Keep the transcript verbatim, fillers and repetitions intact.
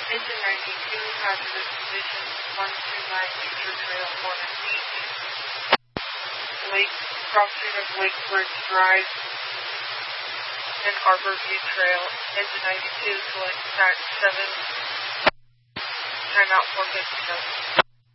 Engine ninety-two, hazardous conditions, one two nine Nature Trail, Hornet Beach. Lake, crossing of Lake Bridge Drive and Harbor View Trail. Engine ninety-two, select Sat seven. Time out for fifty minutes.